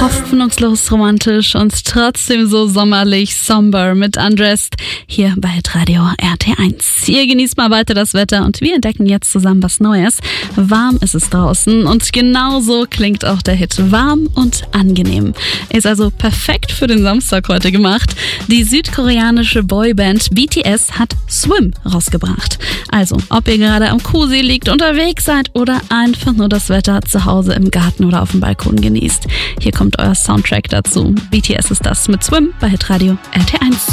Hoffnungslos romantisch und trotzdem so sommerlich somber mit Undressed hier bei Hitradio RT1. Ihr genießt mal weiter das Wetter und wir entdecken jetzt zusammen was Neues. Warm ist es draußen und genau so klingt auch der Hit. Warm und angenehm. Ist also perfekt für den Samstag heute gemacht. Die südkoreanische Boyband BTS hat Swim rausgebracht. Also, ob ihr gerade am Kuhsee liegt, unterwegs seid oder einfach nur das Wetter zu Hause im Garten oder auf dem Balkon genießt. Hier kommt euer Soundtrack dazu. BTS ist das mit Swim bei Hitradio RT1.